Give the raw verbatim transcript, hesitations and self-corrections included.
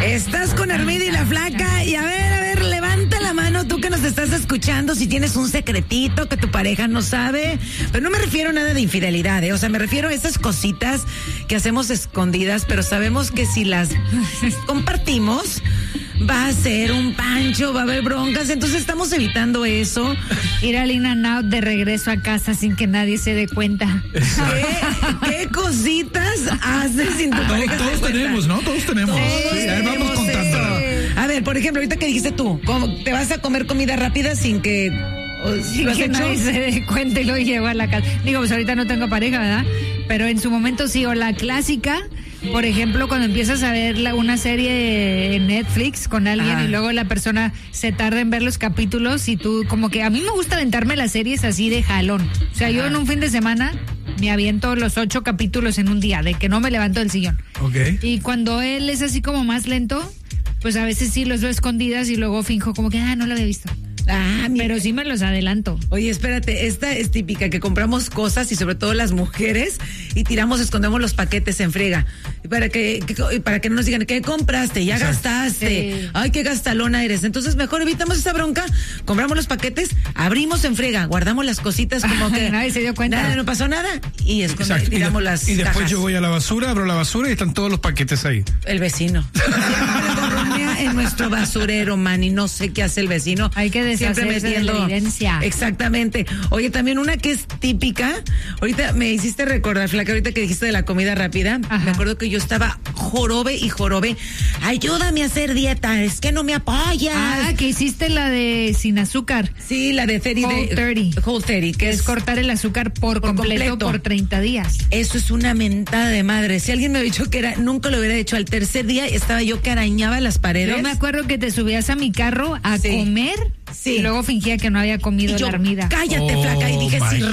Estás con Armida y la Flaca. Y a ver, a ver, levanta la mano tú que nos estás escuchando si tienes un secretito que tu pareja no sabe. Pero no me refiero a nada de infidelidad, ¿eh? O sea, me refiero a esas cositas que hacemos escondidas, pero sabemos que si las compartimos va a ser un pancho, va a haber broncas, entonces estamos evitando eso. Ir al In and Out de regreso a casa sin que nadie se dé cuenta. ¿Qué, qué cositas haces sin tu pareja? Todos, todos tenemos, ¿no? Todos tenemos. Todos sí, ahí vamos contando. A ver, por ejemplo, ahorita que dijiste tú, ¿cómo te vas a comer comida rápida sin que... Sin que nadie se dé cuenta y lo llevo a la casa? Digo, pues ahorita no tengo pareja, ¿verdad? Pero en su momento sí, o la clásica... Por ejemplo, cuando empiezas a ver la, una serie en Netflix con alguien ah. y luego la persona se tarda en ver los capítulos y tú como que a mí me gusta aventarme las series así de jalón. O sea, ah. yo en un fin de semana me aviento los ocho capítulos en un día, de que no me levanto del sillón. Okay. Y cuando él es así como más lento, pues a veces sí los veo escondidas y luego finjo como que, ah, no lo había visto. Ah, pero sí me los adelanto. Oye, espérate, esta es típica, que compramos cosas y sobre todo las mujeres y tiramos, escondemos los paquetes en friega. Para que, que para que no nos digan, ¿qué compraste? Ya Exacto. gastaste. Sí. Ay, qué gastalona eres. Entonces mejor evitamos esa bronca, compramos los paquetes, abrimos en friega, guardamos las cositas como que nadie se dio cuenta. Nada, no pasó nada y esconde, tiramos y de, las Y después cajas. Yo voy a la basura, abro la basura y están todos los paquetes ahí. El vecino. En nuestro basurero, man, y no sé qué hace el vecino. Hay que deshacerse de la evidencia. Exactamente. Oye, también una que es típica, ahorita me hiciste recordar, Flaca, ahorita que dijiste de la comida rápida, Ajá. me acuerdo que yo estaba jorobe y jorobe, ayúdame a hacer dieta, es que no me apoyas. Ah, que hiciste la de sin azúcar. Sí, la de thirty Whole thirty. Whole thirty, que es, es cortar el azúcar por, por completo, completo por treinta días. Eso es una mentada de madre. Si alguien me había dicho que era, nunca lo hubiera hecho. Al tercer día estaba yo que arañaba las paredes. Yo me acuerdo que te subías a mi carro a sí. comer sí. y luego fingía que no había comido y yo, la Armida. Cállate, oh, Flaca, y dije, sí.